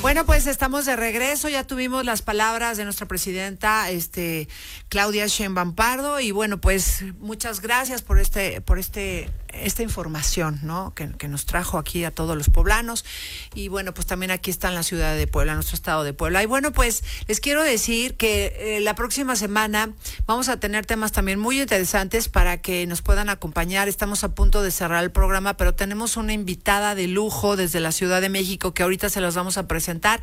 Bueno, pues estamos de regreso, ya tuvimos las palabras de nuestra presidenta, Claudia Sheinbaum Pardo, y bueno, pues muchas gracias por esta información, ¿no? Que nos trajo aquí a todos los poblanos, y bueno, pues también aquí está en la ciudad de Puebla, nuestro estado de Puebla. Y bueno, pues les quiero decir que la próxima semana vamos a tener temas también muy interesantes para que nos puedan acompañar. Estamos a punto de cerrar el programa, pero tenemos una invitada de lujo desde la Ciudad de México que ahorita se las vamos a presentar.